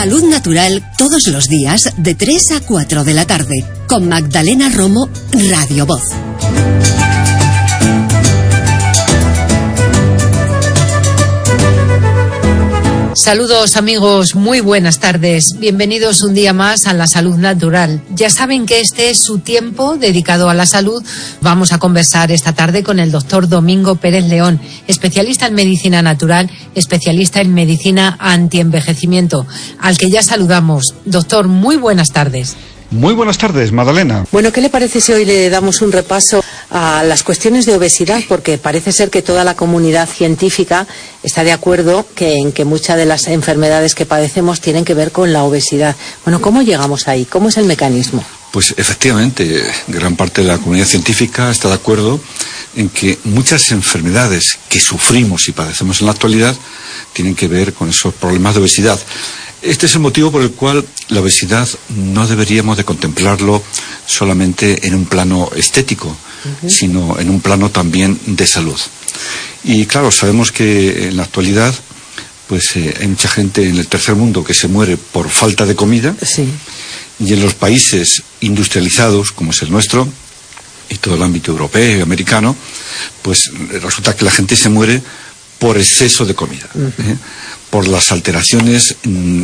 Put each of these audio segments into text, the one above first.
Salud Natural todos los días de 3 a 4 de la tarde con Magdalena Romo, Radio Voz. Saludos amigos, muy buenas tardes. Bienvenidos un día más a La Salud Natural. Ya saben que este es su tiempo dedicado a la salud. Vamos a conversar esta tarde con el doctor Domingo Pérez León, especialista en medicina natural, especialista en medicina antienvejecimiento, al que ya saludamos. Doctor, muy buenas tardes. Muy buenas tardes, Magdalena. Bueno, ¿qué le parece si hoy le damos un repaso a las cuestiones de obesidad? Porque parece ser que toda la comunidad científica está de acuerdo en que muchas de las enfermedades que padecemos tienen que ver con la obesidad. Bueno, ¿cómo llegamos ahí? ¿Cómo es el mecanismo? Pues efectivamente, gran parte de la comunidad científica está de acuerdo en que muchas enfermedades que sufrimos y padecemos en la actualidad tienen que ver con esos problemas de obesidad. Este es el motivo por el cual la obesidad no deberíamos de contemplarlo solamente en un plano estético, sino en un plano también de salud. Y claro, sabemos que en la actualidad pues hay mucha gente en el tercer mundo que se muere por falta de comida. Sí. Y en los países industrializados, como es el nuestro, y todo el ámbito europeo y americano, pues resulta que la gente se muere por exceso de comida. Por las alteraciones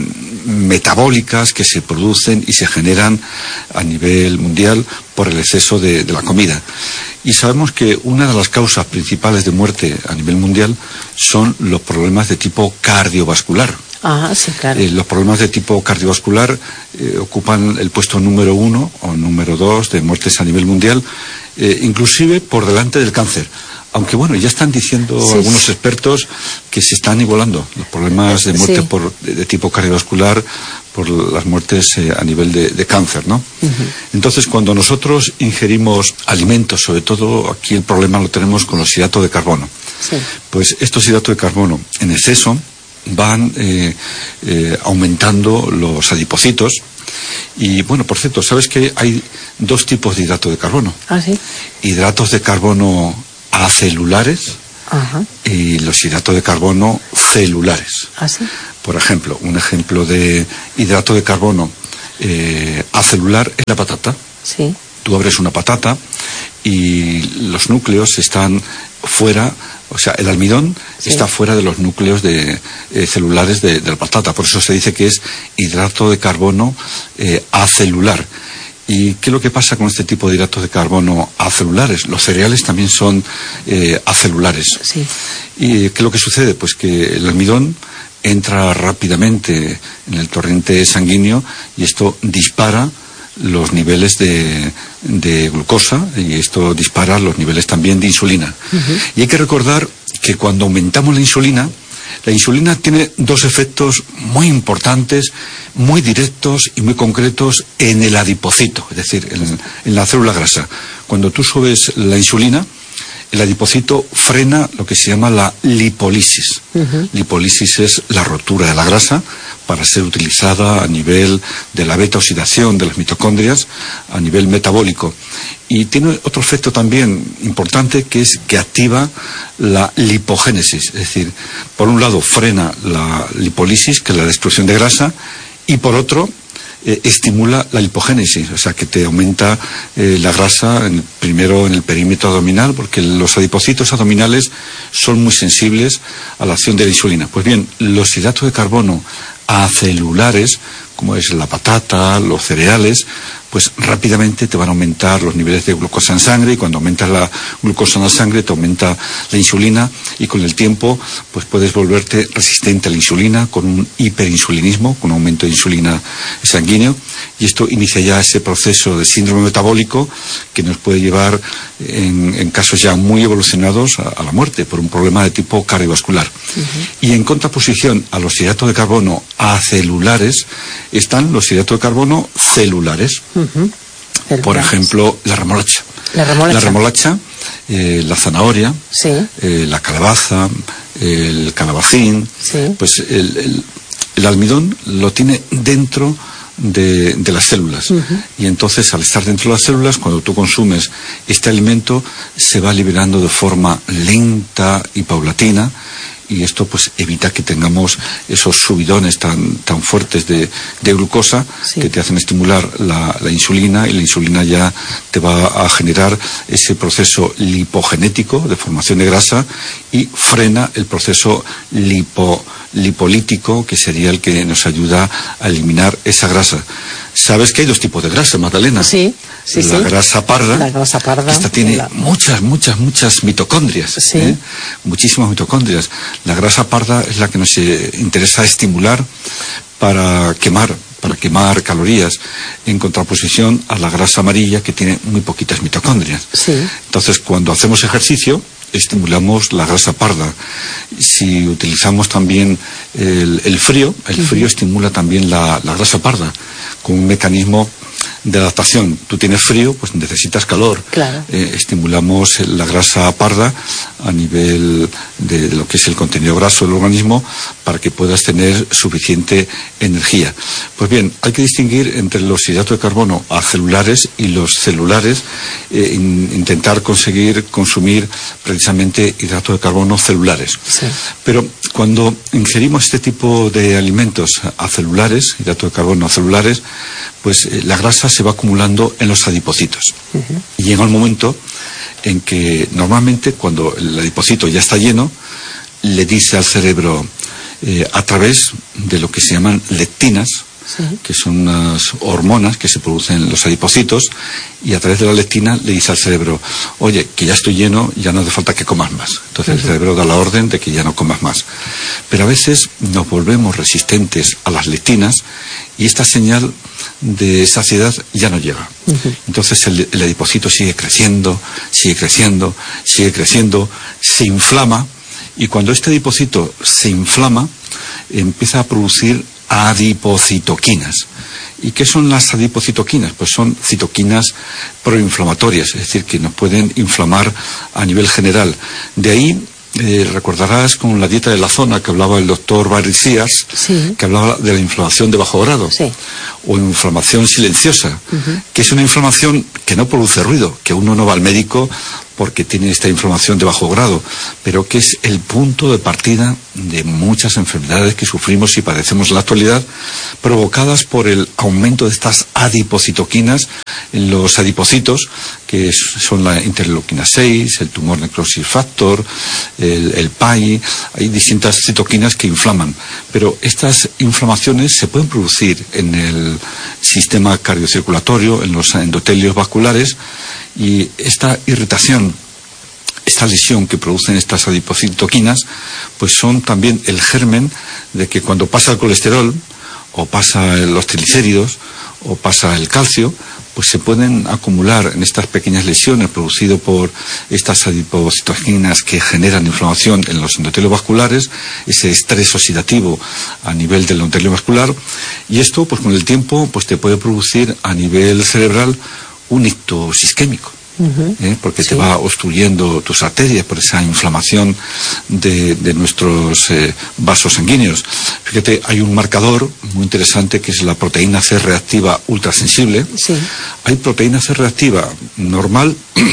metabólicas que se producen y se generan a nivel mundial por el exceso de la comida. Y sabemos que una de las causas principales de muerte a nivel mundial son los problemas de tipo cardiovascular. Ah, sí, claro. Los problemas de tipo cardiovascular ocupan el puesto número 1 o número 2 de muertes a nivel mundial, inclusive por delante del cáncer. Aunque bueno, ya están diciendo algunos expertos que se están igualando los problemas de muerte de tipo cardiovascular por las muertes a nivel de cáncer, ¿no? Entonces, cuando nosotros ingerimos alimentos, sobre todo aquí el problema lo tenemos con los hidratos de carbono. Sí. Pues estos hidratos de carbono en exceso van aumentando los adipocitos. Y bueno, por cierto, ¿sabes que hay dos tipos de hidratos de carbono? Ah, sí. Hidratos de carbono acelulares y los hidratos de carbono celulares. ¿Ah, sí? Por ejemplo, un ejemplo de hidrato de carbono acelular es la patata. Sí. Tú abres una patata y los núcleos están fuera, o sea, el almidón está fuera de los núcleos celulares de la patata. Por eso se dice que es hidrato de carbono acelular. ¿Y qué es lo que pasa con este tipo de hidratos de carbono acelulares? Los cereales también son acelulares. Sí. ¿Y qué es lo que sucede? Pues que el almidón entra rápidamente en el torrente sanguíneo y esto dispara los niveles de glucosa y esto dispara los niveles también de insulina. Y hay que recordar que cuando aumentamos la insulina tiene dos efectos muy importantes, muy directos y muy concretos en el adipocito, es decir, en la célula grasa. Cuando tú subes la insulina, el adipocito frena lo que se llama la lipólisis. Lipólisis es la rotura de la grasa para ser utilizada a nivel de la beta-oxidación de las mitocondrias, a nivel metabólico. Y tiene otro efecto también importante, que es que activa la lipogénesis. Es decir, por un lado frena la lipólisis, que es la destrucción de grasa, y por otro estimula la lipogénesis, o sea que te aumenta la grasa primero en el perímetro abdominal, porque los adipocitos abdominales son muy sensibles a la acción de la insulina. Pues bien, los hidratos de carbono acelulares, como es la patata, los cereales, pues rápidamente te van a aumentar los niveles de glucosa en sangre, y cuando aumentas la glucosa en la sangre te aumenta la insulina, y con el tiempo pues puedes volverte resistente a la insulina con un hiperinsulinismo, con un aumento de insulina sanguíneo, y esto inicia ya ese proceso de síndrome metabólico que nos puede llevar en casos ya muy evolucionados a la muerte por un problema de tipo cardiovascular. Y en contraposición a los hidratos de carbono acelulares están los hidratos de carbono celulares. Por ejemplo, la remolacha. La remolacha, la zanahoria, la calabaza, el calabacín, pues el almidón lo tiene dentro de las células. Y entonces, al estar dentro de las células, cuando tú consumes este alimento, se va liberando de forma lenta y paulatina, y esto pues evita que tengamos esos subidones tan fuertes de glucosa, sí, que te hacen estimular la insulina, y la insulina ya te va a generar ese proceso lipogenético de formación de grasa y frena el proceso lipolítico, que sería el que nos ayuda a eliminar esa grasa. ¿Sabes que hay dos tipos de grasa, Magdalena? Sí. La grasa parda. La grasa parda. Esta tiene muchas mitocondrias. Sí. Muchísimas mitocondrias. La grasa parda es la que nos interesa estimular para quemar calorías, en contraposición a la grasa amarilla, que tiene muy poquitas mitocondrias. Sí. Entonces, cuando hacemos ejercicio, estimulamos la grasa parda. Si utilizamos también el frío, estimula también la grasa parda, con un mecanismo de adaptación. Tú tienes frío, pues necesitas calor. Claro. Estimulamos la grasa parda a nivel de lo que es el contenido graso del organismo, para que puedas tener suficiente energía. Pues bien, hay que distinguir entre los hidratos de carbono acelulares y los celulares, intentar conseguir consumir precisamente hidratos de carbono celulares. Sí. Pero cuando ingerimos este tipo de alimentos acelulares, hidratos de carbono acelulares, pues la grasa se va acumulando en los adipocitos. Uh-huh. Y llega un momento en que normalmente, cuando el adipocito ya está lleno, le dice al cerebro, a través de lo que se llaman lectinas, sí, que son unas hormonas que se producen en los adipocitos, y a través de la lectina le dice al cerebro, oye, que ya estoy lleno, ya no hace falta que comas más. Entonces el cerebro da la orden de que ya no comas más. Pero a veces nos volvemos resistentes a las lectinas, y esta señal de saciedad ya no llega. Entonces el adipocito sigue creciendo, se inflama, y cuando este adipocito se inflama, empieza a producir adipocitoquinas. ¿Y qué son las adipocitoquinas? Pues son citoquinas proinflamatorias, es decir, que nos pueden inflamar a nivel general. De ahí, recordarás con la dieta de la zona que hablaba el doctor Barry Sears, sí, que hablaba de la inflamación de bajo grado, sí, o inflamación silenciosa, que es una inflamación que no produce ruido, que uno no va al médico porque tiene esta inflamación de bajo grado, pero que es el punto de partida de muchas enfermedades que sufrimos y padecemos en la actualidad, provocadas por el aumento de estas adipocitoquinas en los adipocitos, que son la interleuquina 6, el tumor necrosis factor, el PAI. Hay distintas citoquinas que inflaman, pero estas inflamaciones se pueden producir en el sistema cardiocirculatorio, en los endotelios vasculares, y esta irritación, esta lesión que producen estas adipocitoquinas, pues son también el germen de que cuando pasa el colesterol, o pasa los triglicéridos, o pasa el calcio, pues se pueden acumular en estas pequeñas lesiones producidas por estas adipocitoquinas que generan inflamación en los endotelios vasculares, ese estrés oxidativo a nivel del endotelio vascular, y esto pues con el tiempo pues te puede producir a nivel cerebral un ictus isquémico, porque sí, te va obstruyendo tus arterias por esa inflamación de nuestros vasos sanguíneos. Fíjate, hay un marcador muy interesante que es la proteína C reactiva ultrasensible. Sí. Hay proteína C reactiva normal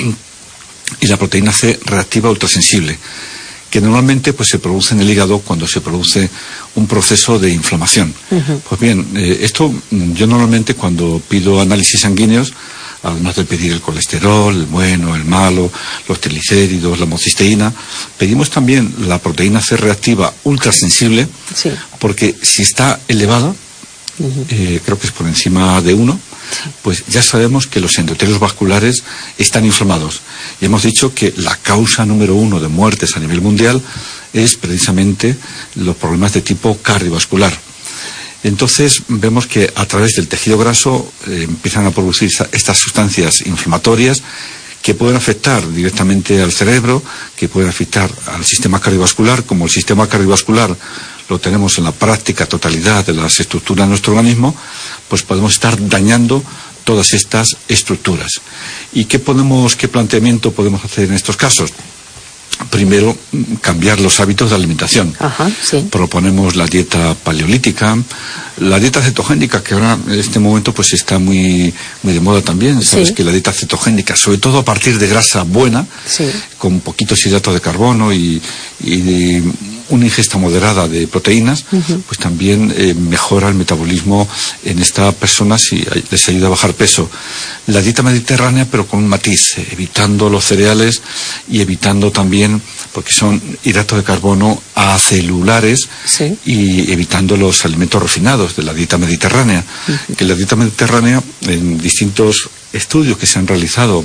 y la proteína C reactiva ultrasensible, que normalmente pues se produce en el hígado cuando se produce un proceso de inflamación. Pues bien, esto yo normalmente cuando pido análisis sanguíneos, además de pedir el colesterol, el bueno, el malo, los triglicéridos, la homocisteína, pedimos también la proteína C reactiva ultrasensible, sí, porque si está elevada, creo que es por encima de 1, pues ya sabemos que los endotelios vasculares están inflamados. Y hemos dicho que la causa número 1 de muertes a nivel mundial es precisamente los problemas de tipo cardiovascular. Entonces vemos que a través del tejido graso empiezan a producir estas sustancias inflamatorias que pueden afectar directamente al cerebro, que pueden afectar al sistema cardiovascular. Como el sistema cardiovascular lo tenemos en la práctica totalidad de las estructuras de nuestro organismo, pues podemos estar dañando todas estas estructuras. ¿Y qué planteamiento podemos hacer en estos casos? Primero, cambiar los hábitos de alimentación. Sí. Proponemos la dieta paleolítica, la dieta cetogénica, que ahora en este momento pues está muy de moda también. Sabes, sí, que la dieta cetogénica, sobre todo a partir de grasa buena, sí, con poquitos hidratos de carbono y una ingesta moderada de proteínas, pues también mejora el metabolismo en estas personas y les ayuda a bajar peso. La dieta mediterránea, pero con un matiz, evitando los cereales y evitando también, porque son hidratos de carbono acelulares, y evitando los alimentos refinados de la dieta mediterránea. Que la dieta mediterránea, en distintos estudios que se han realizado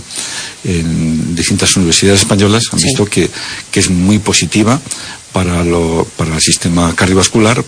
en distintas universidades españolas, han visto que es muy positiva para el sistema cardiovascular,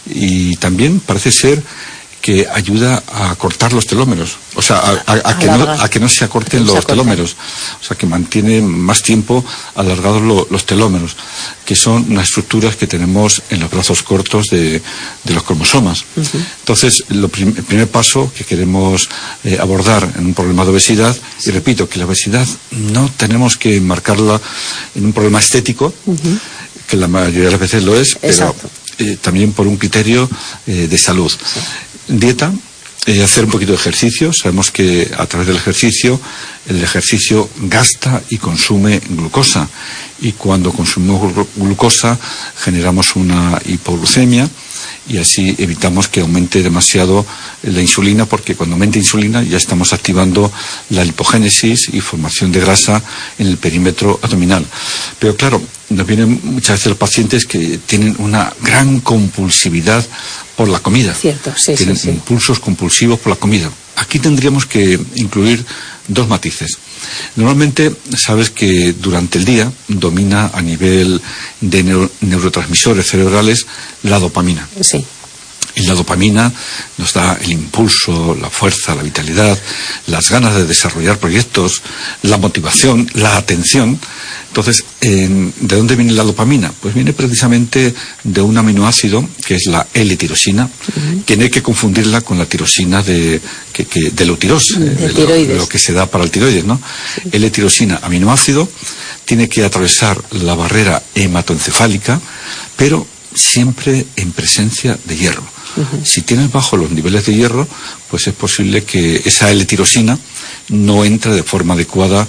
y también parece ser que ayuda a cortar los telómeros, o sea, a que no se acorten los telómeros, o sea, que mantiene más tiempo alargados los telómeros, que son unas estructuras que tenemos en los brazos cortos de los cromosomas. Entonces, el primer paso que queremos abordar en un problema de obesidad, y repito, que la obesidad no tenemos que marcarla en un problema estético, que la mayoría de las veces lo es, pero también por un criterio de salud. Dieta, hacer un poquito de ejercicio. Sabemos que a través del ejercicio, el ejercicio gasta y consume glucosa, y cuando consumimos glucosa generamos una hipoglucemia, y así evitamos que aumente demasiado la insulina, porque cuando aumenta insulina ya estamos activando la lipogénesis y formación de grasa en el perímetro abdominal. Pero claro, nos vienen muchas veces los pacientes que tienen una gran compulsividad por la comida. Cierto, tienen impulsos compulsivos por la comida. Aquí tendríamos que incluir dos matices. Normalmente sabes que durante el día domina a nivel de neurotransmisores cerebrales la dopamina. Sí. Y la dopamina nos da el impulso, la fuerza, la vitalidad, las ganas de desarrollar proyectos, la motivación, la atención. Entonces, ¿de dónde viene la dopamina? Pues viene precisamente de un aminoácido que es la L-tirosina, que no hay que confundirla con la tirosina de tiroides, lo que se da para el tiroides, ¿no? L-tirosina, aminoácido, tiene que atravesar la barrera hematoencefálica, pero siempre en presencia de hierro. Si tienes bajos los niveles de hierro, pues es posible que esa L-tirosina no entre de forma adecuada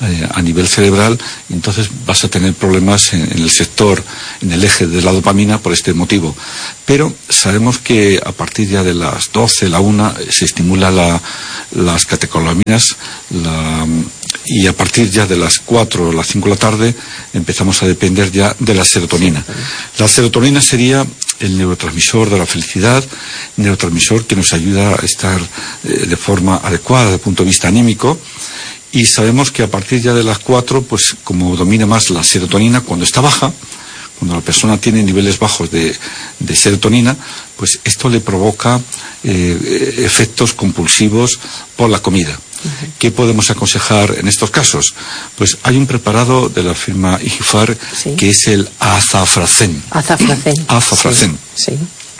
a nivel cerebral, y entonces vas a tener problemas en el sector, en el eje de la dopamina por este motivo. Pero sabemos que a partir ya de las 12, la 1, se estimula las catecolaminas, y a partir ya de las 4 o las 5 de la tarde empezamos a depender ya de la serotonina. La serotonina sería el neurotransmisor de la felicidad, neurotransmisor que nos ayuda a estar de forma adecuada desde el punto de vista anímico, y sabemos que a partir ya de las 4, pues como domina más la serotonina, cuando está baja, cuando la persona tiene niveles bajos de serotonina, pues esto le provoca efectos compulsivos por la comida. ¿Qué podemos aconsejar en estos casos? Pues hay un preparado de la firma Higifar que es el azafracén. Azafracén. Sí.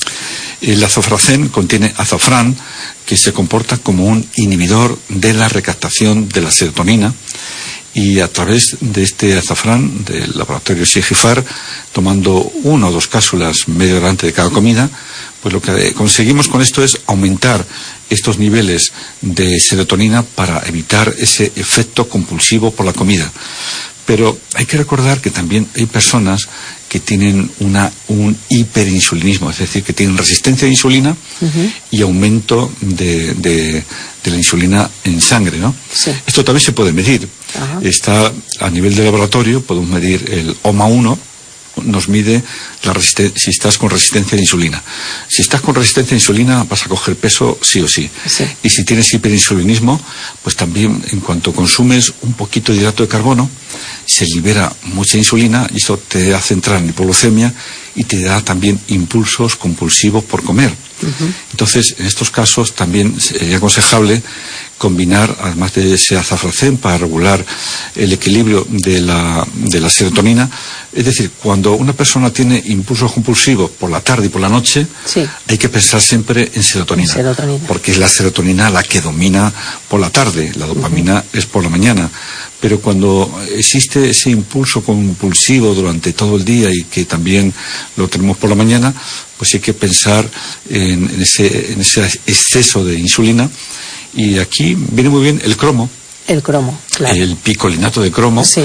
El azafracén contiene azafrán, que se comporta como un inhibidor de la recaptación de la serotonina, y a través de este azafrán del laboratorio Higifar, tomando 1 o 2 cápsulas medio grande de cada comida, pues lo que conseguimos con esto es aumentar estos niveles de serotonina para evitar ese efecto compulsivo por la comida. Pero hay que recordar que también hay personas que tienen un hiperinsulinismo, es decir, que tienen resistencia a insulina y aumento de la insulina en sangre, ¿no? Sí. Esto también se puede medir. Está a nivel de laboratorio, podemos medir el OMA1, nos mide si estás con resistencia a insulina. Si estás con resistencia a insulina vas a coger peso sí o sí. Y si tienes hiperinsulinismo, pues también en cuanto consumes un poquito de hidrato de carbono, se libera mucha insulina, y eso te hace entrar en hipoglucemia y te da también impulsos compulsivos por comer. Entonces, en estos casos también sería aconsejable combinar, además de ese azafracén, para regular el equilibrio de la serotonina. Es decir, cuando una persona tiene impulsos compulsivos por la tarde y por la noche, hay que pensar siempre en serotonina, porque es la serotonina la que domina por la tarde, la dopamina es por la mañana. Pero cuando existe ese impulso compulsivo durante todo el día, y que también lo tenemos por la mañana, pues hay que pensar en ese exceso de insulina. Y aquí viene muy bien el cromo. El cromo, claro. El picolinato de cromo.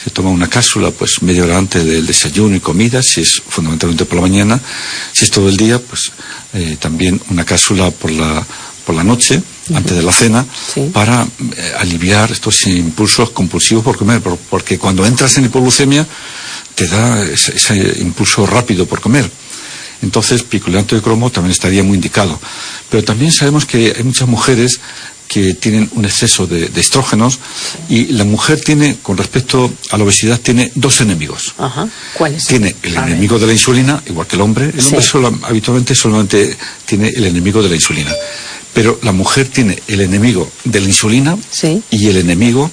se toma una cápsula pues media hora antes del desayuno y comida, si es fundamentalmente por la mañana. Si es todo el día, pues también una cápsula por la noche, antes de la cena, para aliviar estos impulsos compulsivos por comer, porque cuando entras en hipoglucemia te da ese impulso rápido por comer. Entonces, picoleato de cromo también estaría muy indicado. Pero también sabemos que hay muchas mujeres que tienen un exceso de estrógenos, y la mujer tiene, con respecto a la obesidad, tiene dos enemigos. Ajá. ¿Cuáles? Tiene el enemigo de la insulina, igual que el hombre. El hombre habitualmente solamente tiene el enemigo de la insulina. Pero la mujer tiene el enemigo de la insulina y el enemigo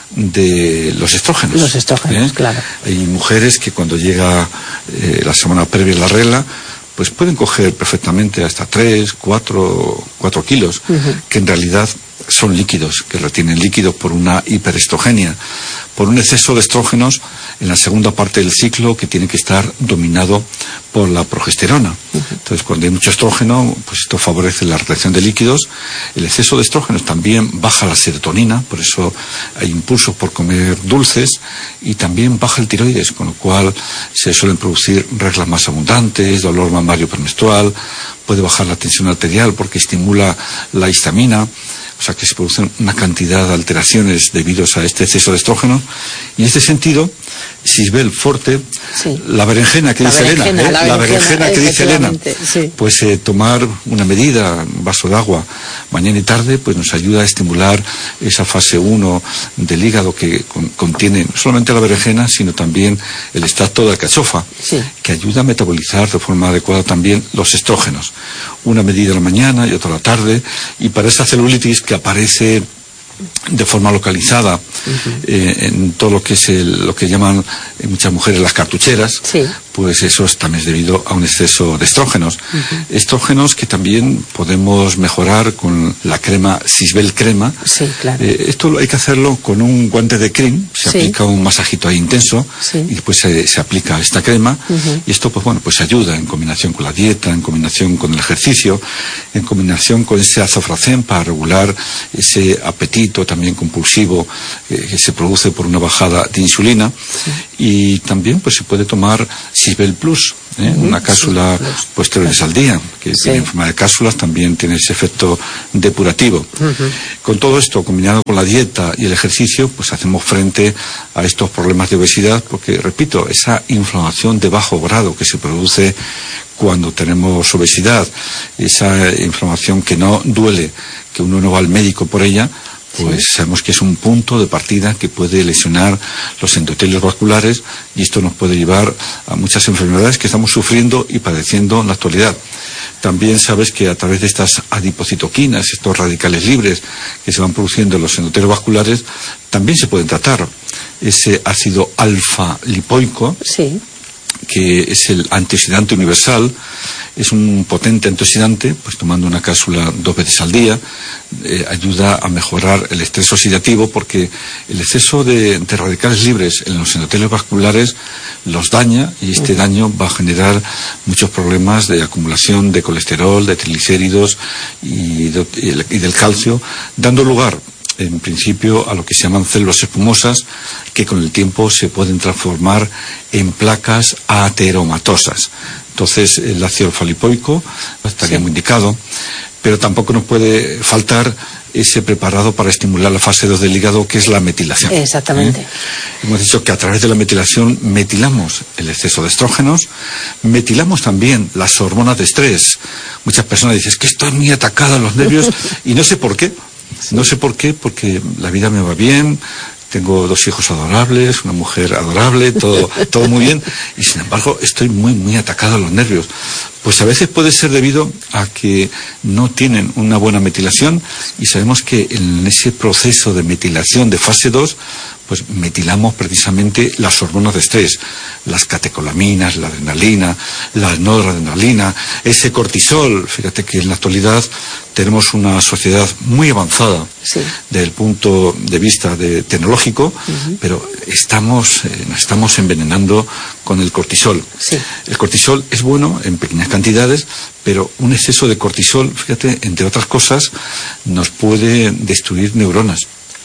de los estrógenos. Los estrógenos, claro. Hay mujeres que cuando llega la semana previa a la regla, pues pueden coger perfectamente hasta 3, 4 kilos, que en realidad son líquidos, que retienen líquidos por una hiperestrogenia, por un exceso de estrógenos en la segunda parte del ciclo, que tiene que estar dominado por la progesterona. Entonces, cuando hay mucho estrógeno, pues esto favorece la retención de líquidos. El exceso de estrógenos también baja la serotonina, por eso hay impulsos por comer dulces, y también baja el tiroides, con lo cual se suelen producir reglas más abundantes, dolor mamario premenstrual, puede bajar la tensión arterial porque estimula la histamina. O sea que se producen una cantidad de alteraciones debidos a este exceso de estrógeno. Y en este sentido, Sisbel Forte, la berenjena que dice Elena, la berenjena que dice Elena, pues tomar una medida, un vaso de agua, mañana y tarde, pues nos ayuda a estimular esa fase 1 del hígado que contiene no solamente la berenjena, sino también el extracto de alcachofa, que ayuda a metabolizar de forma adecuada también los estrógenos. Una medida a la mañana y otra a la tarde, y para esa celulitis que aparece de forma localizada en todo lo que es lo que llaman muchas mujeres las cartucheras, pues eso también es debido a un exceso de estrógenos. Estrógenos que también podemos mejorar con la crema Sisbel Crema. Esto hay que hacerlo con un guante de crin, se aplica un masajito ahí intenso, y después se aplica esta crema, y esto pues bueno, pues ayuda en combinación con la dieta, en combinación con el ejercicio, en combinación con ese azofracén para regular ese apetito también compulsivo que se produce por una bajada de insulina. Y también pues se puede tomar Sisbel Plus, una cápsula pues 3 veces al día, que viene en forma de cápsulas, también tiene ese efecto depurativo. Con todo esto, combinado con la dieta y el ejercicio, pues hacemos frente a estos problemas de obesidad, porque, repito, esa inflamación de bajo grado que se produce cuando tenemos obesidad, esa inflamación que no duele, que uno no va al médico por ella, pues sabemos que es un punto de partida que puede lesionar los endotelios vasculares, y esto nos puede llevar a muchas enfermedades que estamos sufriendo y padeciendo en la actualidad. También sabes que a través de estas adipocitoquinas, estos radicales libres que se van produciendo en los endotelios vasculares, también se pueden tratar. Ese ácido alfa lipoico, que es el antioxidante universal, es un potente antioxidante, pues tomando una cápsula 2 veces al día, ayuda a mejorar el estrés oxidativo, porque el exceso de radicales libres en los endotelios vasculares los daña, y este daño va a generar muchos problemas de acumulación de colesterol, de triglicéridos y del calcio, dando lugar en principio a lo que se llaman células espumosas, que con el tiempo se pueden transformar en placas ateromatosas. Entonces el ácido alfa-lipoico estaría muy indicado, pero tampoco nos puede faltar ese preparado para estimular la fase 2 del hígado, que es la metilación. Exactamente. Hemos dicho que a través de la metilación metilamos el exceso de estrógenos, metilamos también las hormonas de estrés. Muchas personas dicen, es que estoy muy atacada a los nervios, y no sé por qué. No sé por qué, porque la vida me va bien, tengo 2 hijos adorables, una mujer adorable, todo muy bien, y sin embargo estoy muy atacado a los nervios. Pues a veces puede ser debido a que no tienen una buena metilación, y sabemos que en ese proceso de metilación de fase 2, pues metilamos precisamente las hormonas de estrés, las catecolaminas, la adrenalina, la noradrenalina, ese cortisol. Fíjate que en la actualidad tenemos una sociedad muy avanzada desde el punto de vista tecnológico, pero nos estamos envenenando con el cortisol. El cortisol es bueno en pequeñas cantidades, pero un exceso de cortisol, fíjate, entre otras cosas, nos puede destruir neuronas.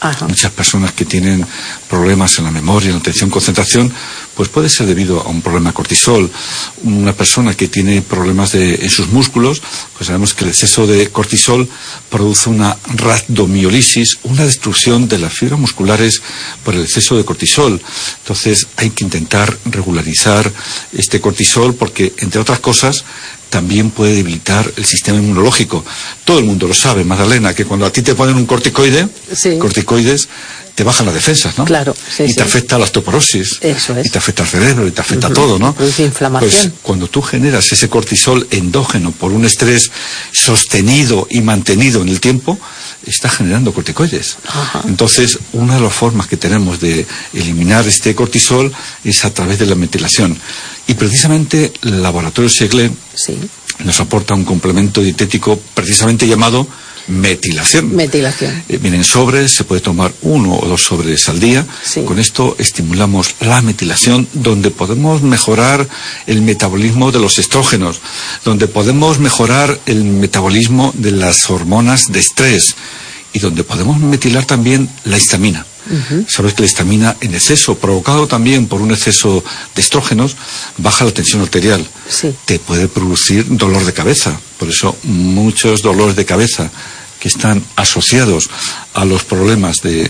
Ajá. Muchas personas que tienen problemas en la memoria, en la atención, concentración, pues puede ser debido a un problema de cortisol. Una persona que tiene problemas en sus músculos, pues sabemos que el exceso de cortisol produce una rhabdomiólisis, una destrucción de las fibras musculares por el exceso de cortisol. Entonces hay que intentar regularizar este cortisol porque, entre otras cosas, también puede debilitar el sistema inmunológico. Todo el mundo lo sabe, Magdalena, que cuando a ti te ponen un corticoides, te bajan las defensas, ¿no? Claro, sí, y te afecta la osteoporosis. Eso es. Y te afecta el cerebro, y te afecta todo, ¿no? Produce inflamación. Pues cuando tú generas ese cortisol endógeno por un estrés sostenido y mantenido en el tiempo, está generando corticoides. Ajá. Entonces, una de las formas que tenemos de eliminar este cortisol es a través de la metilación. Y precisamente el laboratorio Segle nos aporta un complemento dietético precisamente llamado metilación. Vienen sobres, se puede tomar 1 o 2 sobres al día. Sí. Con esto estimulamos la metilación, donde podemos mejorar el metabolismo de los estrógenos, donde podemos mejorar el metabolismo de las hormonas de estrés y donde podemos metilar también la histamina. Sabes que la histamina en exceso, provocado también por un exceso de estrógenos, baja la tensión arterial. Sí. Te puede producir dolor de cabeza. Por eso muchos dolores de cabeza que están asociados a los problemas de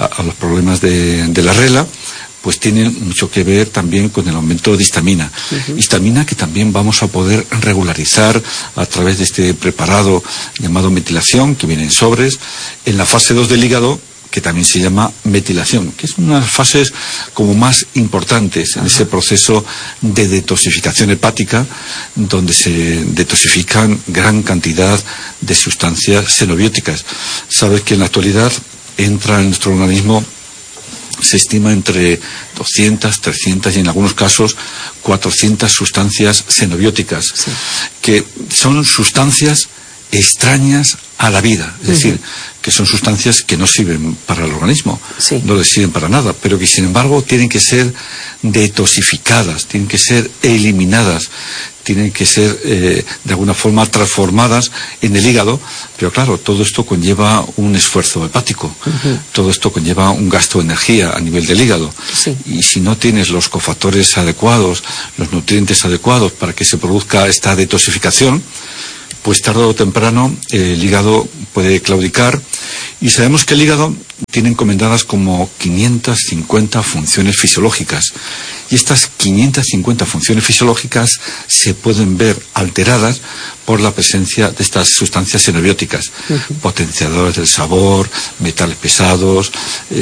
la regla, pues tienen mucho que ver también con el aumento de histamina. Histamina que también vamos a poder regularizar a través de este preparado llamado metilación, que viene en sobres, en la fase 2 del hígado, que también se llama metilación, que es una de las fases como más importantes en ese proceso de detoxificación hepática, donde se detoxifican gran cantidad de sustancias xenobióticas. Sabes que en la actualidad entra en nuestro organismo, se estima entre 200, 300 y en algunos casos 400 sustancias xenobióticas, que son sustancias extrañas a la vida, es decir, que son sustancias que no sirven para el organismo, no les sirven para nada, pero que sin embargo tienen que ser detoxificadas, tienen que ser eliminadas, tienen que ser de alguna forma transformadas en el hígado, pero claro, todo esto conlleva un esfuerzo hepático, todo esto conlleva un gasto de energía a nivel del hígado, y si no tienes los cofactores adecuados, los nutrientes adecuados para que se produzca esta detoxificación, pues tarde o temprano el hígado puede claudicar, y sabemos que el hígado tiene encomendadas como 550 funciones fisiológicas, y estas 550 funciones fisiológicas se pueden ver alteradas por la presencia de estas sustancias xenobióticas, potenciadores del sabor, metales pesados,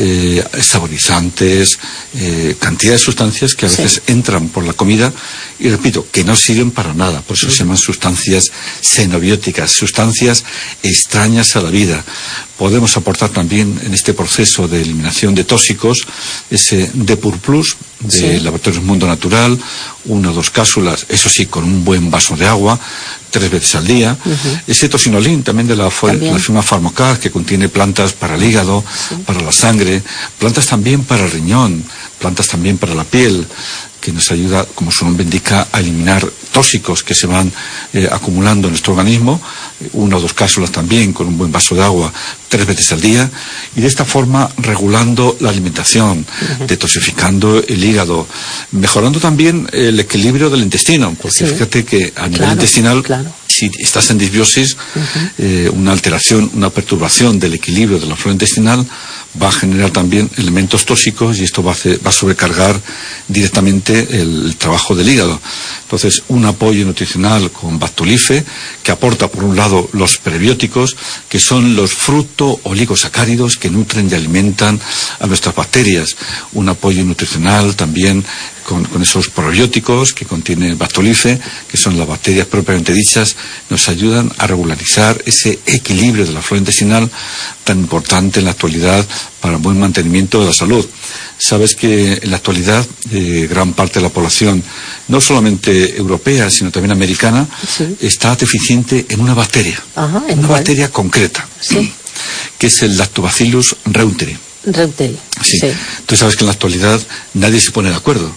saborizantes, cantidad de sustancias que a veces entran por la comida y, repito, que no sirven para nada. Por eso se llaman sustancias xenobióticas, sustancias extrañas a la vida. Podemos aportar también en este proceso de eliminación de tóxicos ese Depur Plus de Laboratorios Mundo Natural, 1 o 2 cápsulas, eso sí, con un buen vaso de agua, 3 veces al día. Ese tosinolín también de la firma Pharmacar, que contiene plantas para el hígado, para la sangre, plantas también para el riñón, plantas también para la piel, que nos ayuda, como su nombre indica, a eliminar tóxicos que se van acumulando en nuestro organismo, 1 o 2 cápsulas también con un buen vaso de agua 3 veces al día, y de esta forma regulando la alimentación, detoxificando el hígado, mejorando también el equilibrio del intestino, porque fíjate que a nivel intestinal, si estás en disbiosis, una alteración, una perturbación del equilibrio de la flora intestinal va a generar también elementos tóxicos, y esto va a sobrecargar directamente el trabajo del hígado. Entonces, un apoyo nutricional con Bactolife, que aporta por un lado los prebióticos, que son los fructooligosacáridos que nutren y alimentan a nuestras bacterias. Un apoyo nutricional también con esos probióticos que contiene Bactolife, que son las bacterias propiamente dichas, nos ayudan a regularizar ese equilibrio de la flora intestinal tan importante en la actualidad para el buen mantenimiento de la salud. Sabes que en la actualidad gran parte de la población, no solamente europea, sino también americana, está deficiente en una bacteria, una bacteria concreta, que es el Lactobacillus reuteri. Sí. Tú sabes que en la actualidad nadie se pone de acuerdo.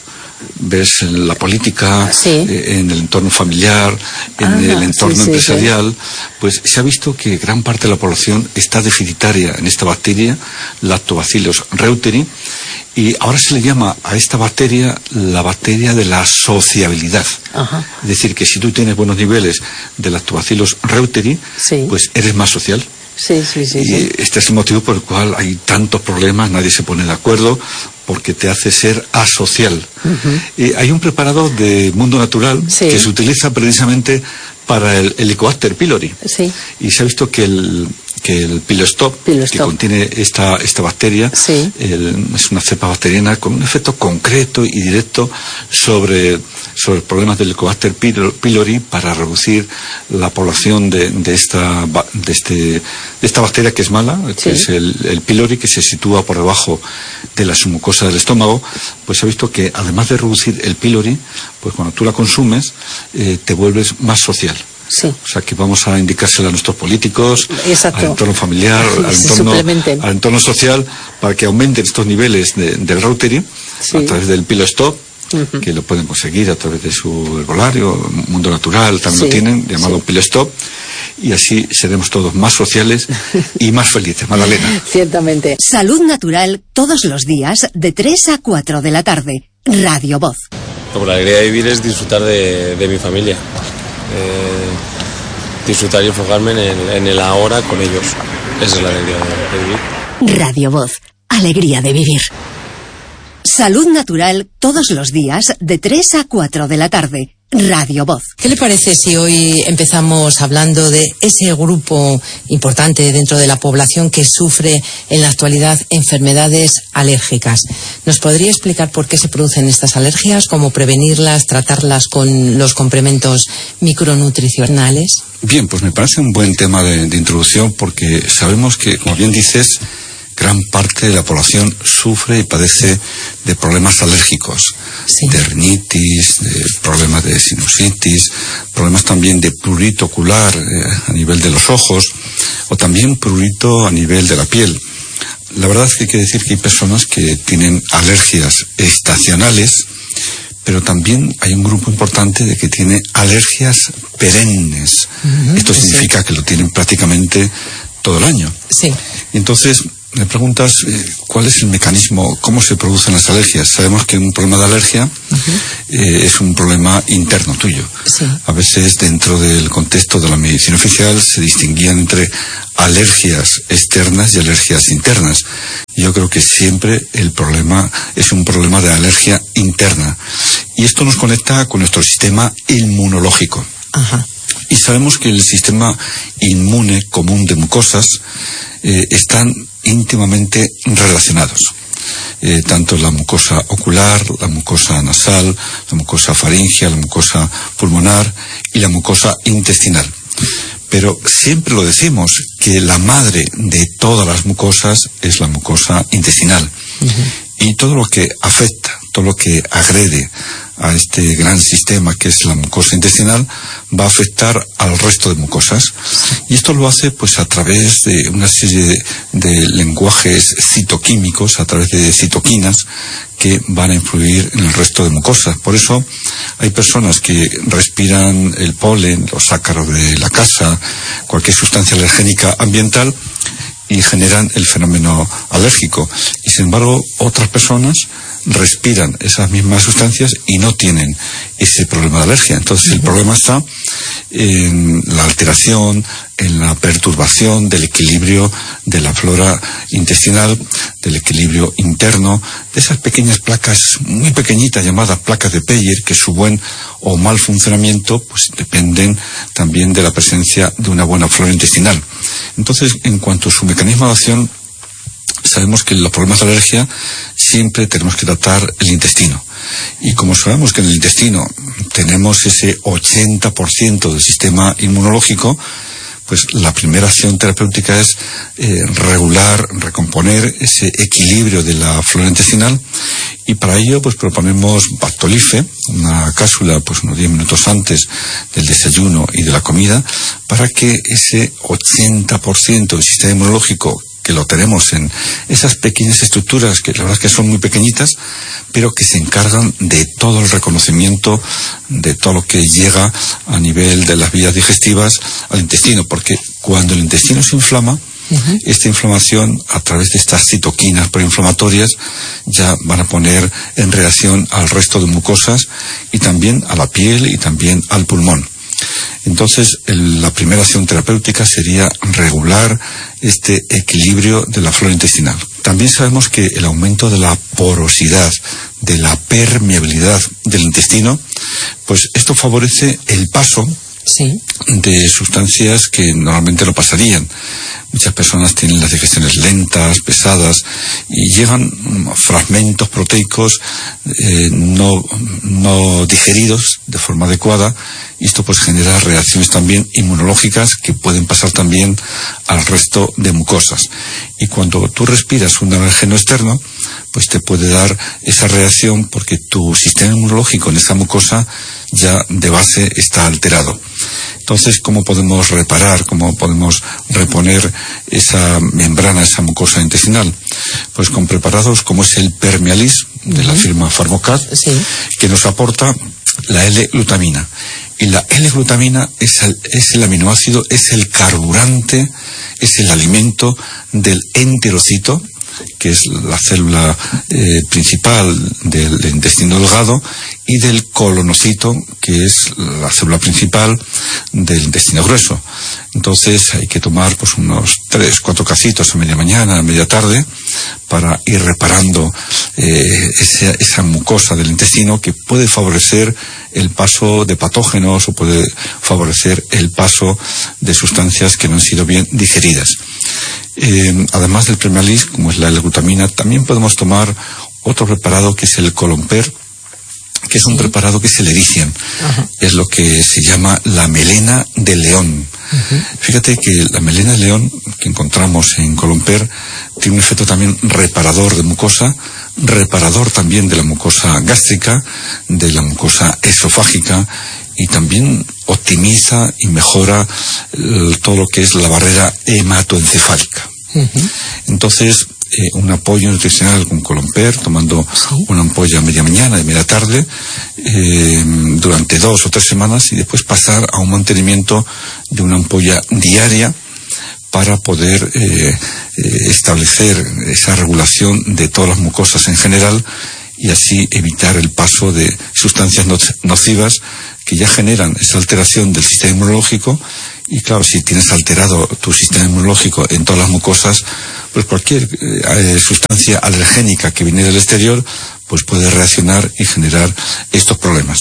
ves en la política, en el entorno familiar, en el entorno empresarial, pues se ha visto que gran parte de la población está deficitaria en esta bacteria, Lactobacillus reuteri, y ahora se le llama a esta bacteria la bacteria de la sociabilidad. Es decir, que si tú tienes buenos niveles de Lactobacillus reuteri, pues eres más social. Este es el motivo por el cual hay tantos problemas, nadie se pone de acuerdo, porque te hace ser asocial. Hay un preparado de Mundo Natural que se utiliza precisamente para el Helicobacter pylori. Y se ha visto que el Pilostop, que contiene esta bacteria, es una cepa bacteriana con un efecto concreto y directo sobre problemas del Helicobacter pylori, para reducir la población de esta bacteria que es mala, que es el pylori, que se sitúa por debajo de la submucosa del estómago. Pues se ha visto que además de reducir el pylori, pues cuando tú la consumes te vuelves más social. O sea que vamos a indicárselo a nuestros políticos, al entorno familiar, al entorno social, para que aumenten estos niveles del reuteri a través del Pilostop, que lo pueden conseguir a través de su herbolario. Mundo Natural también lo tienen, llamado Pilostop, y así seremos todos más sociales y más felices. Magdalena. Ciertamente. Salud Natural, todos los días de 3 a 4 de la tarde. Radio Voz. Como la alegría de vivir es disfrutar de mi familia. Disfrutar y enfocarme en el ahora con ellos. Esa es la alegría de vivir. Radio Voz, alegría de vivir. Salud Natural, todos los días de 3 a 4 de la tarde. Radio Voz. ¿Qué le parece si hoy empezamos hablando de ese grupo importante dentro de la población que sufre en la actualidad enfermedades alérgicas? ¿Nos podría explicar por qué se producen estas alergias, cómo prevenirlas, tratarlas con los complementos micronutricionales? Bien, pues me parece un buen tema de introducción, porque sabemos que, como bien dices, gran parte de la población sufre y padece de problemas alérgicos, de rinitis, de problemas de sinusitis, problemas también de prurito ocular a nivel de los ojos, o también prurito a nivel de la piel. La verdad es que hay que decir que hay personas que tienen alergias estacionales, pero también hay un grupo importante de que tiene alergias perennes. Esto significa que lo tienen prácticamente todo el año. Entonces, me preguntas cuál es el mecanismo, cómo se producen las alergias. Sabemos que un problema de alergia es un problema interno tuyo. A veces, dentro del contexto de la medicina oficial, se distinguían entre alergias externas y alergias internas. Yo creo que siempre el problema es un problema de alergia interna. Y esto nos conecta con nuestro sistema inmunológico. Y sabemos que el sistema inmune común de mucosas están íntimamente relacionados. Tanto la mucosa ocular, la mucosa nasal, la mucosa faríngea, la mucosa pulmonar y la mucosa intestinal. Pero siempre lo decimos, que la madre de todas las mucosas es la mucosa intestinal. Y todo lo que afecta, todo lo que agrede a este gran sistema que es la mucosa intestinal va a afectar al resto de mucosas. Y esto lo hace pues a través de una serie de lenguajes citoquímicos, a través de citoquinas que van a influir en el resto de mucosas. Por eso hay personas que respiran el polen, los ácaros de la casa, cualquier sustancia alergénica ambiental, y generan el fenómeno alérgico. Y sin embargo, otras personas respiran esas mismas sustancias y no tienen ese problema de alergia. Entonces el problema está en la alteración, en la perturbación del equilibrio de la flora intestinal, del equilibrio interno, de esas pequeñas placas muy pequeñitas llamadas placas de Peyer, que su buen o mal funcionamiento pues dependen también de la presencia de una buena flora intestinal. Entonces, en cuanto a su mecanismo de acción, sabemos que los problemas de alergia siempre tenemos que tratar el intestino. Y como sabemos que en el intestino tenemos ese 80% del sistema inmunológico, pues la primera acción terapéutica es regular, recomponer ese equilibrio de la flora intestinal, y para ello pues proponemos Bactolife, una cápsula pues unos 10 minutos antes del desayuno y de la comida, para que ese 80% del sistema inmunológico que lo tenemos en esas pequeñas estructuras que la verdad es que son muy pequeñitas, pero que se encargan de todo el reconocimiento de todo lo que llega a nivel de las vías digestivas al intestino, porque cuando el intestino se inflama, esta inflamación, a través de estas citoquinas proinflamatorias, ya van a poner en reacción al resto de mucosas y también a la piel y también al pulmón. Entonces, la primera acción terapéutica sería regular este equilibrio de la flora intestinal. También sabemos que el aumento de la porosidad, de la permeabilidad del intestino, pues esto favorece el paso de sustancias que normalmente no pasarían. Muchas personas tienen las digestiones lentas, pesadas, y llegan fragmentos proteicos no digeridos de forma adecuada, y esto pues genera reacciones también inmunológicas que pueden pasar también al resto de mucosas. Y cuando tú respiras un alérgeno externo, pues te puede dar esa reacción porque tu sistema inmunológico en esa mucosa ya de base está alterado. Entonces, ¿cómo podemos reparar, cómo podemos reponer esa membrana, esa mucosa intestinal? Pues con preparados como es el Permealis, de la firma Pharmocat, que nos aporta la L-glutamina. Y la L-glutamina es el aminoácido, es el carburante, es el alimento del enterocito, que es la célula principal del intestino delgado, y del colonocito, que es la célula principal del intestino grueso. Entonces hay que tomar pues unos 3-4 casitos a media mañana, a media tarde, para ir reparando esa mucosa del intestino, que puede favorecer el paso de patógenos o puede favorecer el paso de sustancias que no han sido bien digeridas. Además del Permealis, como es la L-glutamina, también podemos tomar otro preparado que es el Colomper, que es un preparado que es el Erician. Es lo que se llama la melena de león. Fíjate que la melena de león que encontramos en Colomper tiene un efecto también reparador de mucosa, reparador también de la mucosa gástrica, de la mucosa esofágica, y también optimiza y mejora todo lo que es la barrera hematoencefálica. Entonces, un apoyo nutricional con Colomper, tomando una ampolla a media mañana y media tarde, durante 2 o 3 semanas, y después pasar a un mantenimiento de una ampolla diaria para poder establecer esa regulación de todas las mucosas en general, y así evitar el paso de sustancias nocivas que ya generan esa alteración del sistema inmunológico. Y claro, si tienes alterado tu sistema inmunológico en todas las mucosas, pues cualquier sustancia alergénica que viene del exterior pues puede reaccionar y generar estos problemas.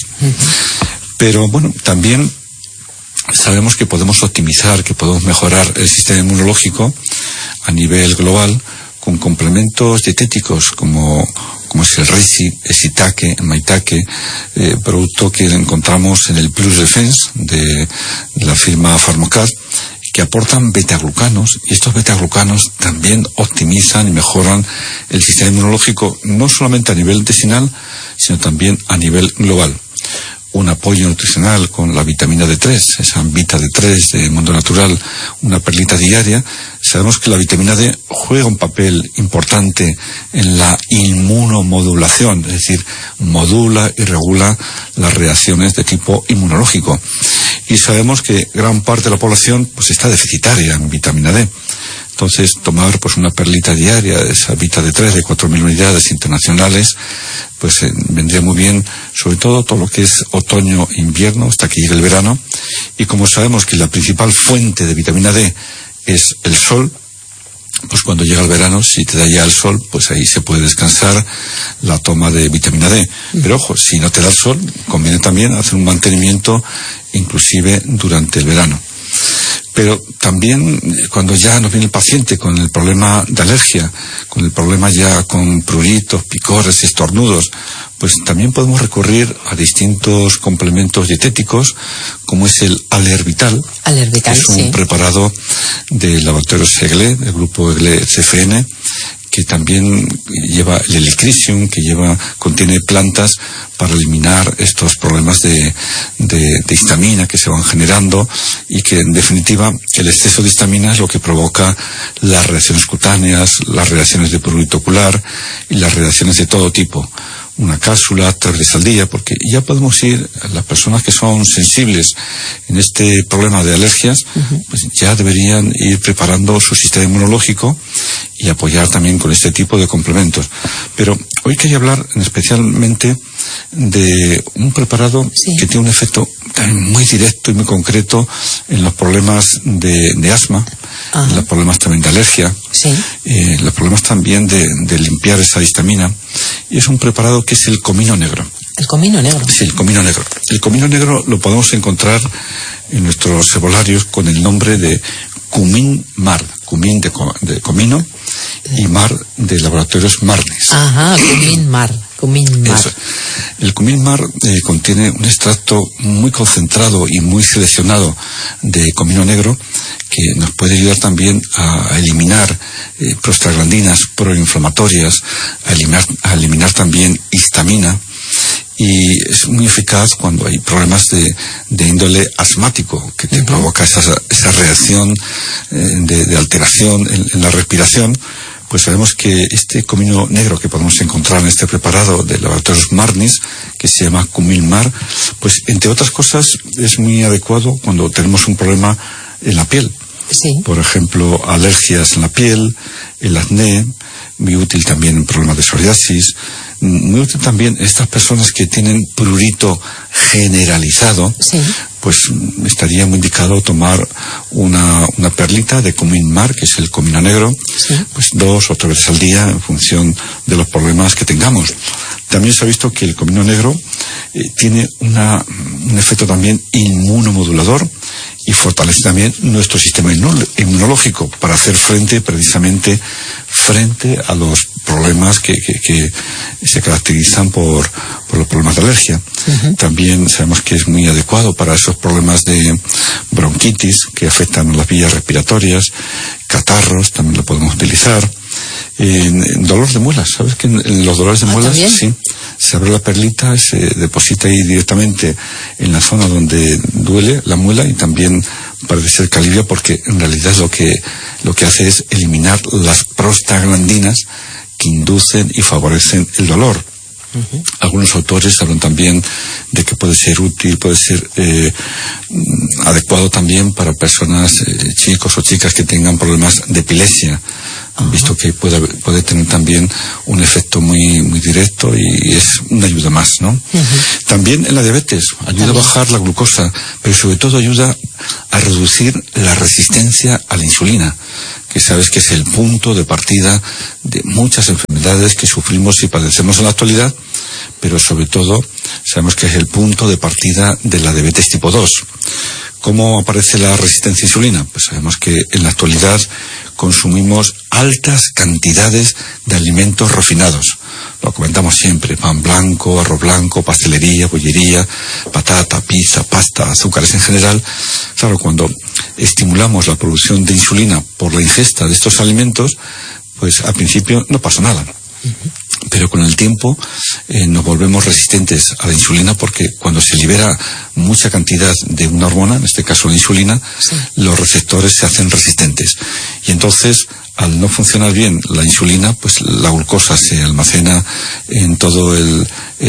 Pero bueno, también sabemos que podemos optimizar, que podemos mejorar el sistema inmunológico a nivel global con complementos dietéticos como es el Reishi, el Shiitake, el Maitake, producto que encontramos en el Plus Defense de la firma Pharmocat, que aportan betaglucanos, y estos betaglucanos también optimizan y mejoran el sistema inmunológico, no solamente a nivel intestinal, sino también a nivel global. Un apoyo nutricional con la vitamina D3, esa Vita D3 de Mundo Natural, una perlita diaria. Sabemos que la vitamina D juega un papel importante en la inmunomodulación, es decir, modula y regula las reacciones de tipo inmunológico. Y sabemos que gran parte de la población pues está deficitaria en vitamina D. Entonces, tomar pues una perlita diaria, esa Vita D3 de 4.000 unidades internacionales, pues vendría muy bien, sobre todo lo que es otoño, invierno, hasta que llegue el verano. Y como sabemos que la principal fuente de vitamina D es el sol, pues cuando llega el verano, si te da ya el sol, pues ahí se puede descansar la toma de vitamina D. Pero ojo, si no te da el sol, conviene también hacer un mantenimiento inclusive durante el verano. Pero también cuando ya nos viene el paciente con el problema de alergia, con el problema ya con pruritos, picores, estornudos, pues también podemos recurrir a distintos complementos dietéticos, como es el Alervital. Alervital, que es un preparado del laboratorio Segle, del grupo Egle CFN, que también lleva el Helichrysum, que contiene plantas para eliminar estos problemas de histamina que se van generando, y que en definitiva el exceso de histamina es lo que provoca las reacciones cutáneas, las reacciones de prurito ocular y las reacciones de todo tipo. Una cápsula 3 veces al día, porque ya podemos ir, las personas que son sensibles en este problema de alergias, pues ya deberían ir preparando su sistema inmunológico y apoyar también con este tipo de complementos. Pero hoy quería hablar especialmente de un preparado que tiene un efecto también muy directo y muy concreto en los problemas de asma, en los problemas también de alergia, los problemas también de limpiar esa histamina. Y es un preparado que es el comino negro. ¿El comino negro? Sí, el comino negro. El comino negro lo podemos encontrar en nuestros herbolarios con el nombre de Cumin Mar. Cumin de comino y Mar de laboratorios Marnis. Ajá, Cumin Mar. Eso. El Cumin Mar contiene un extracto muy concentrado y muy seleccionado de comino negro, que nos puede ayudar también a eliminar prostaglandinas proinflamatorias, a eliminar también histamina, y es muy eficaz cuando hay problemas de índole asmático, que te provoca esa reacción de alteración en la respiración. Pues sabemos que este comino negro que podemos encontrar en este preparado de laboratorios Marnis, que se llama Cumin Mar, pues entre otras cosas es muy adecuado cuando tenemos un problema en la piel. Por ejemplo, alergias en la piel, el acné, muy útil también en problemas de psoriasis, muy útil también en estas personas que tienen prurito generalizado, pues estaría muy indicado tomar una perlita de Cumin Mar, que es el comino negro, pues 2 o 3 veces al día en función de los problemas que tengamos. También se ha visto que el comino negro tiene un efecto también inmunomodulador, y fortalece también nuestro sistema inmunológico para hacer precisamente frente a los problemas que se caracterizan por los problemas de alergia. También sabemos que es muy adecuado para esos problemas de bronquitis que afectan las vías respiratorias, catarros, también lo podemos utilizar. En dolor de muelas, ¿sabes que en los dolores de muelas se abre la perlita, se deposita ahí directamente en la zona donde duele la muela, y también parece ser que alivia, porque en realidad lo que hace es eliminar las prostaglandinas que inducen y favorecen el dolor. Algunos autores hablan también de que puede ser útil, puede ser adecuado también para personas, chicos o chicas que tengan problemas de epilepsia. Han visto que puede tener también un efecto muy, muy directo, y es una ayuda más, ¿no? También en la diabetes ayuda a bajar la glucosa, pero sobre todo ayuda a reducir la resistencia a la insulina, que sabes que es el punto de partida de muchas enfermedades que sufrimos y padecemos en la actualidad, pero sobre todo sabemos que es el punto de partida de la diabetes tipo 2. ¿Cómo aparece la resistencia a insulina? Pues sabemos que en la actualidad consumimos altas cantidades de alimentos refinados. Lo comentamos siempre: pan blanco, arroz blanco, pastelería, bollería, patata, pizza, pasta, azúcares en general. Claro, cuando estimulamos la producción de insulina por la ingesta de estos alimentos, pues al principio no pasa nada. Pero con el tiempo nos volvemos resistentes a la insulina, porque cuando se libera mucha cantidad de una hormona, en este caso la insulina, los receptores se hacen resistentes. Y entonces, al no funcionar bien la insulina, pues la glucosa se almacena en todo el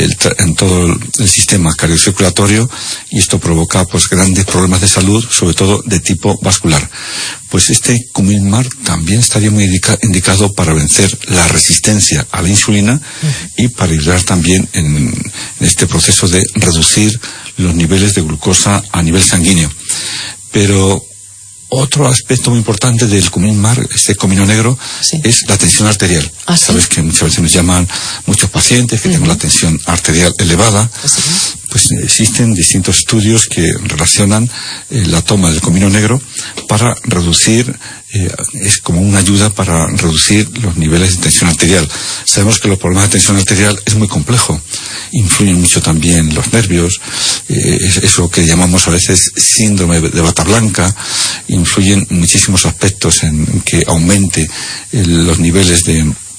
sistema cardiocirculatorio, y esto provoca pues grandes problemas de salud, sobre todo de tipo vascular. Pues este Cumin Mar también estaría muy indicado para vencer la resistencia a la insulina y para ayudar también en este proceso de reducir los niveles de glucosa a nivel sanguíneo. Pero otro aspecto muy importante del Cumin Mar, este comino negro, es la tensión arterial. Sabes que muchas veces nos llaman muchos pacientes que tienen la tensión arterial elevada. Pues existen distintos estudios que relacionan la toma del comino negro para reducir, es como una ayuda para reducir los niveles de tensión arterial. Sabemos que los problemas de tensión arterial es muy complejo, influyen mucho también los nervios, eso que llamamos a veces síndrome de bata blanca, influyen muchísimos aspectos en que aumente los niveles de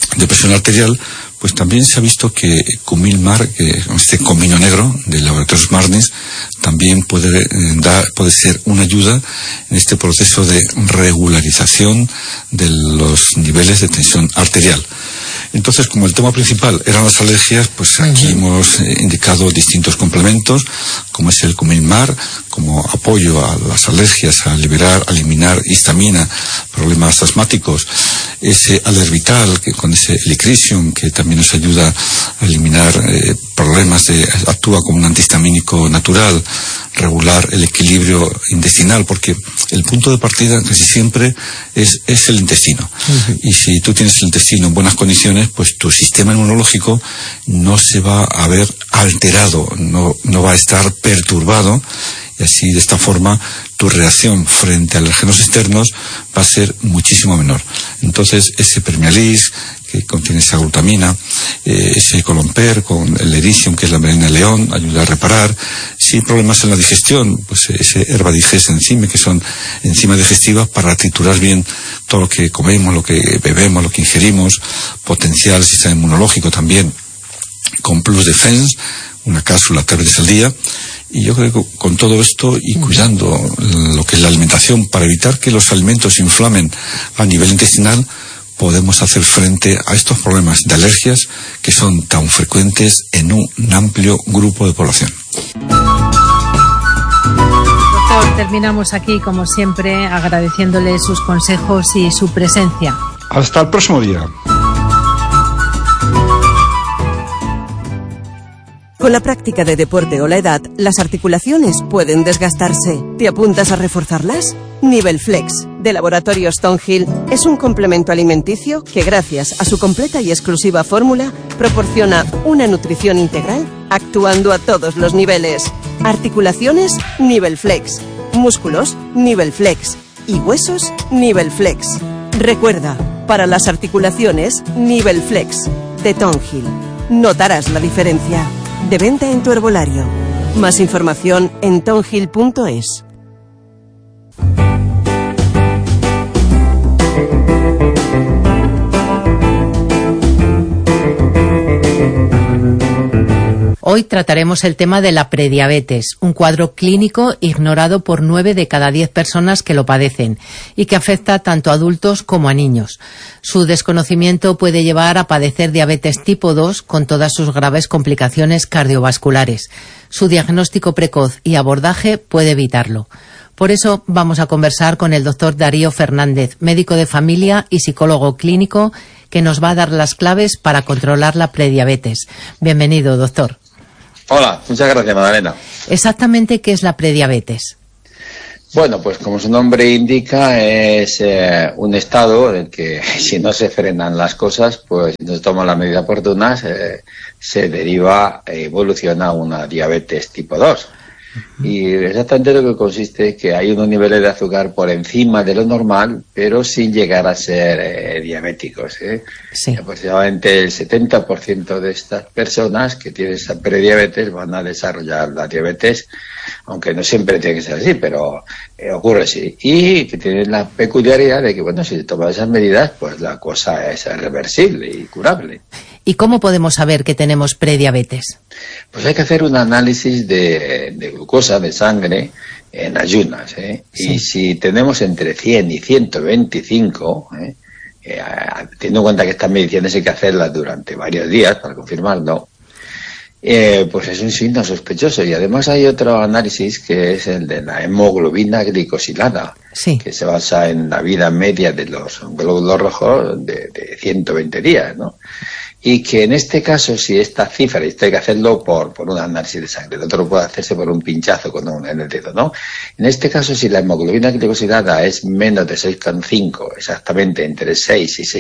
de presión arterial, pues también se ha visto que Cumil-Mar, este comino negro del laboratorio Marnis, también puede ser una ayuda en este proceso de regularización de los niveles de tensión arterial. Entonces, como el tema principal eran las alergias, pues aquí hemos indicado distintos complementos, como es el Cumil-Mar, como apoyo a las alergias, a eliminar histamina, problemas asmáticos, ese Alervital, que con ese Elicrisium, que también nos ayuda a eliminar problemas, actúa como un antihistamínico natural, regular el equilibrio intestinal, porque el punto de partida casi siempre es el intestino. Y si tú tienes el intestino en buenas condiciones, pues tu sistema inmunológico no se va a ver alterado, no va a estar perturbado, y así de esta forma tu reacción frente a alérgenos externos va a ser muchísimo menor. Entonces ese Permealis, que contiene esa glutamina, ese Colomper con el Lerisium, que es la melena de león, ayuda a reparar. Si hay problemas en la digestión, pues ese Herbadiges enzyme, que son enzimas digestivas para triturar bien todo lo que comemos, lo que bebemos, lo que ingerimos, potenciar el sistema inmunológico también, con Plus Defense, una cápsula 3 veces al día. Y yo creo que con todo esto y cuidando lo que es la alimentación para evitar que los alimentos se inflamen a nivel intestinal, podemos hacer frente a estos problemas de alergias que son tan frecuentes en un amplio grupo de población. Doctor, terminamos aquí, como siempre, agradeciéndole sus consejos y su presencia. Hasta el próximo día. Con la práctica de deporte o la edad, las articulaciones pueden desgastarse. ¿Te apuntas a reforzarlas? Nivelflex, de Laboratorios Stonehill, es un complemento alimenticio que, gracias a su completa y exclusiva fórmula, proporciona una nutrición integral actuando a todos los niveles. Articulaciones, Nivelflex. Músculos, Nivelflex. Y huesos, Nivelflex. Recuerda, para las articulaciones, Nivelflex, de Stonehill. Notarás la diferencia. De venta en tu herbolario. Más información en tonhill.es. Hoy trataremos el tema de la prediabetes, un cuadro clínico ignorado por 9 de cada 10 personas que lo padecen y que afecta tanto a adultos como a niños. Su desconocimiento puede llevar a padecer diabetes tipo 2 con todas sus graves complicaciones cardiovasculares. Su diagnóstico precoz y abordaje puede evitarlo. Por eso vamos a conversar con el doctor Darío Fernández, médico de familia y psicólogo clínico, que nos va a dar las claves para controlar la prediabetes. Bienvenido, doctor. Hola, muchas gracias, Magdalena. ¿Exactamente qué es la prediabetes? Bueno, pues como su nombre indica, es un estado en el que si no se frenan las cosas, pues si no se toman las medidas oportunas, se deriva, evoluciona a una diabetes tipo 2. Y exactamente lo que consiste es que hay unos niveles de azúcar por encima de lo normal, pero sin llegar a ser diabéticos. Sí. Aproximadamente el 70% de estas personas que tienen esa prediabetes van a desarrollar la diabetes, aunque no siempre tiene que ser así, pero ocurre así. Y que tienen la peculiaridad de que, bueno, si se toman esas medidas, pues la cosa es reversible y curable. ¿Y cómo podemos saber que tenemos prediabetes? Pues hay que hacer un análisis de glucosa de sangre en ayunas, Sí. Y si tenemos entre 100 y 125, teniendo en cuenta que estas mediciones hay que hacerlas durante varios días para confirmarlo, pues es un signo sospechoso. Y además hay otro análisis que es el de la hemoglobina glicosilada, sí, que se basa en la vida media de los glóbulos rojos de 120 días, ¿no? Y que en este caso, si esta cifra, y esto hay que hacerlo por un análisis de sangre, el otro puede hacerse por un pinchazo en el dedo, ¿no? En este caso, si la hemoglobina glicosilada es menos de 6,5, exactamente entre 6 y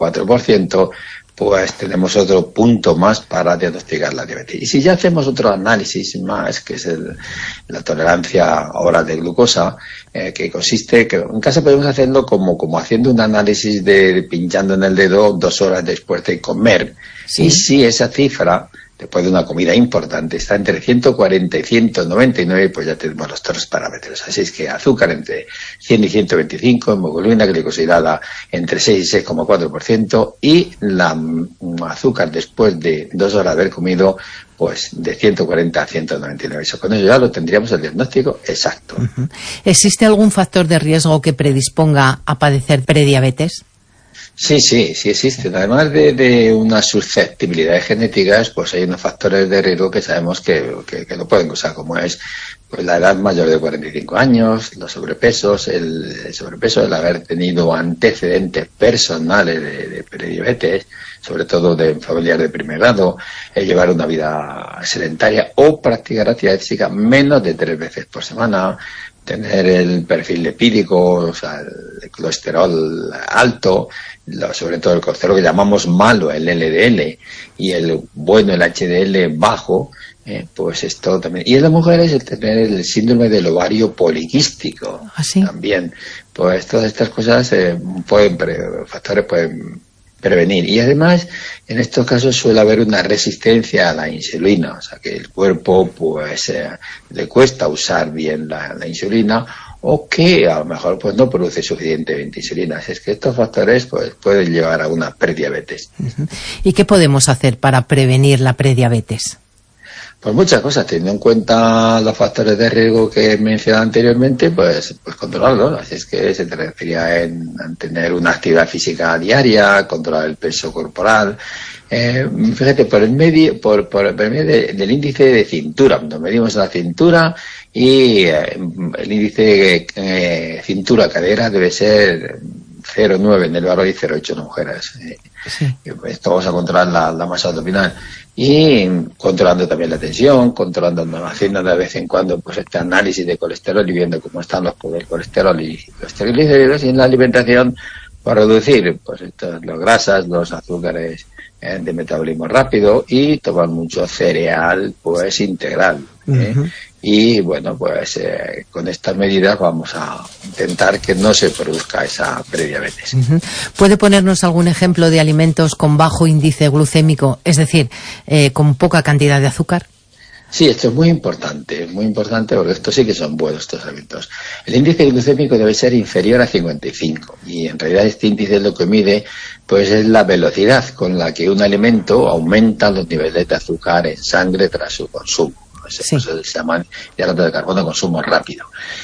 6,4%, pues tenemos otro punto más para diagnosticar la diabetes. Y si ya hacemos otro análisis más, que es la tolerancia oral de glucosa, que consiste, que en casa podemos hacerlo como haciendo un análisis de pinchando en el dedo 2 horas después de comer. Sí. Y si esa cifra después de una comida importante, está entre 140 y 199, pues ya tenemos los 3 parámetros. Así es que azúcar entre 100 y 125, hemoglobina glicosilada entre 6 y 6,4%, y la azúcar después de 2 horas de haber comido, pues de 140 a 199. Eso, con eso ya lo tendríamos el diagnóstico exacto. ¿Existe algún factor de riesgo que predisponga a padecer prediabetes? Sí existen. Además de unas susceptibilidades genéticas, pues hay unos factores de riesgo que sabemos que lo pueden causar, como es pues la edad mayor de 45 años, los sobrepesos, el sobrepeso, el haber tenido antecedentes personales de prediabetes, sobre todo de familiares de primer grado, el llevar una vida sedentaria o practicar actividad física menos de 3 veces por semana, tener el perfil lipídico, o sea, el colesterol alto, sobre todo el colesterol que llamamos malo, el LDL, y el bueno, el HDL bajo, pues esto también. Y en las mujeres el tener el síndrome del ovario poliquístico. ¿Ah, sí? También. Pues todas estas cosas factores pueden prevenir. Y además, en estos casos suele haber una resistencia a la insulina, o sea que el cuerpo pues le cuesta usar bien la insulina, o que a lo mejor pues no produce suficientemente insulina. Así es que estos factores pues pueden llevar a una prediabetes. ¿Y qué podemos hacer para prevenir la prediabetes? Pues muchas cosas, teniendo en cuenta los factores de riesgo que he mencionado anteriormente, pues controlarlos. Así es que se te refería en tener una actividad física diaria, controlar el peso corporal. Fíjate, por el medio del índice de cintura, nos medimos la cintura y el índice de cintura-cadera debe ser 0,9 en el varón y 0,8 en las mujeres. Sí. Esto vamos a controlar la masa abdominal. Y controlando también la tensión, haciendo de vez en cuando pues este análisis de colesterol y viendo cómo están los colesterol y los triglicéridos, y en la alimentación para reducir pues las grasas, los azúcares de metabolismo rápido, y tomar mucho cereal pues integral. Y bueno, pues con estas medidas vamos a intentar que no se produzca esa prediabetes. ¿Puede ponernos algún ejemplo de alimentos con bajo índice glucémico, es decir, con poca cantidad de azúcar? Sí, esto es muy importante porque estos sí que son buenos, estos alimentos. El índice glucémico debe ser inferior a 55, y en realidad este índice lo que mide pues es la velocidad con la que un alimento aumenta los niveles de azúcar en sangre tras su consumo. Sí. Se llaman hidratos de carbono de consumo rápido.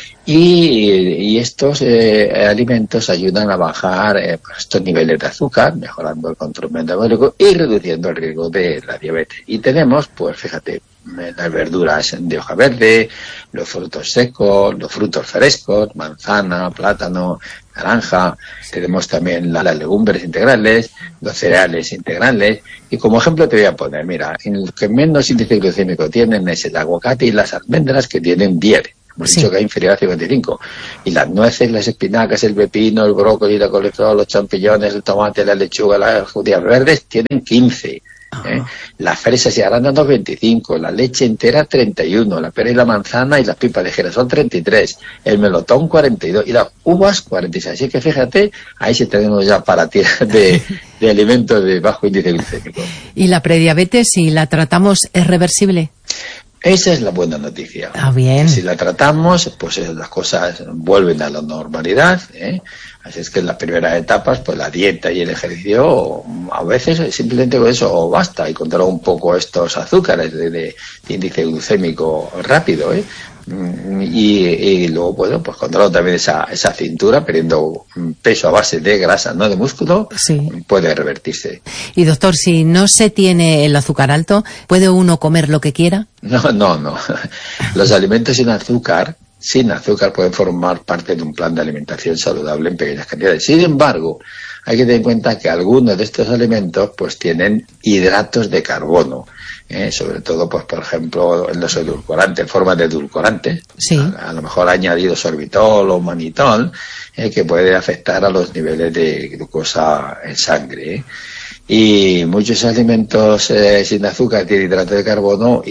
Y estos alimentos ayudan a bajar estos niveles de azúcar, mejorando el control metabólico y reduciendo el riesgo de la diabetes. Y tenemos, pues fíjate, las verduras de hoja verde, los frutos secos, los frutos frescos, manzana, plátano, naranja. Tenemos también las legumbres integrales, los cereales integrales. Y como ejemplo te voy a poner, mira, el que menos índice glucémico tienen es el aguacate y las almendras, que tienen 10. Hemos dicho que es inferior a 55. Y las nueces, las espinacas, el pepino, el brócoli, la coliflor, los champiñones, el tomate, la lechuga, las judías verdes tienen 15. Las fresas y arándanos 25, la leche entera 31, la pera y la manzana y las pipas de girasol 33, el melocotón 42 y las uvas 46. Así que fíjate, ahí sí tenemos ya para tirar de alimentos de bajo índice glucémico. ¿Y la prediabetes, si la tratamos, es reversible? Esa es la buena noticia. Bien. Si la tratamos, pues las cosas vuelven a la normalidad, Así es que en las primeras etapas, pues la dieta y el ejercicio, a veces simplemente con eso basta, y controlar un poco estos azúcares de índice glucémico rápido, Y luego, bueno, pues controlar también esa cintura, perdiendo peso a base de grasa, no de músculo, sí, puede revertirse. Y doctor, si no se tiene el azúcar alto, ¿puede uno comer lo que quiera? No. Los alimentos sin azúcar pueden formar parte de un plan de alimentación saludable en pequeñas cantidades. Sin embargo, hay que tener en cuenta que algunos de estos alimentos pues tienen hidratos de carbono, sobre todo, pues por ejemplo, en los edulcorantes, en forma de edulcorantes. Sí. A lo mejor añadido sorbitol o manitol, que puede afectar a los niveles de glucosa en sangre. Y muchos alimentos sin azúcar tienen hidratos de carbono